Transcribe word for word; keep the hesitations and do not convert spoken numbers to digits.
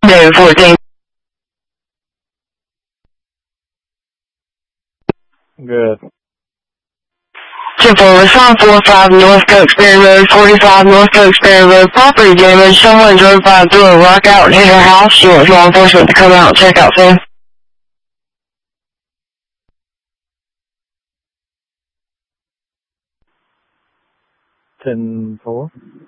Day fourteen. Good. ten four, Response four five North Cokesbury Road, forty-five North Cokesbury Road, property damage. Someone drove by and threw a rock out and hit her house. She wants law enforcement to come out and check out soon. ten four.